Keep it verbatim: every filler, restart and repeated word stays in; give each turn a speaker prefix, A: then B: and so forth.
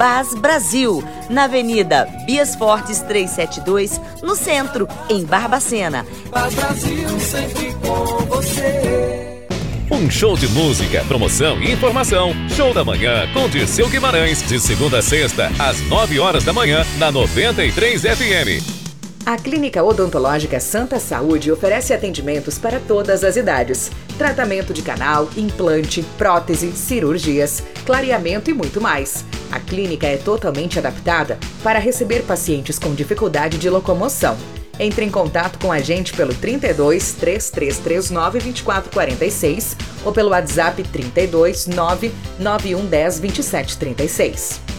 A: Bas Brasil, na Avenida Bias Fortes trezentos e setenta e dois, no centro, em Barbacena.
B: Bas Brasil, sempre com você.
C: Um show de música, promoção e informação. Show da Manhã com Dirceu Guimarães, de segunda a sexta, às nove horas da manhã, na noventa e três F M.
D: A Clínica Odontológica Santa Saúde oferece atendimentos para todas as idades. Tratamento de canal, implante, prótese, cirurgias, clareamento e muito mais. A clínica é totalmente adaptada para receber pacientes com dificuldade de locomoção. Entre em contato com a gente pelo trinta e dois, três três três nove, vinte e quatro quarenta e seis ou pelo WhatsApp trinta e dois, nove nove um um zero, vinte e sete trinta e seis.